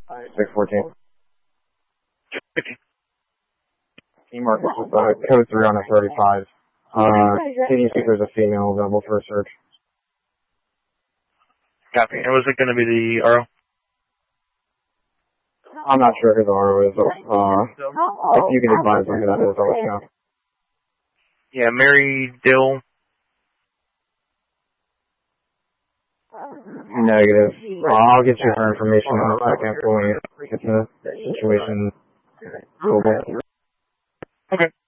614. Teamwork with code 3 on a 35. Can you see if there's a female available for a search? Copy. And was it going to be the RO? I'm not sure who the RO is. If you can advise me who that is, I'll let you know. Yeah, Mary Dill. Negative. I'll get you her information in a second when we get to the situation. Okay.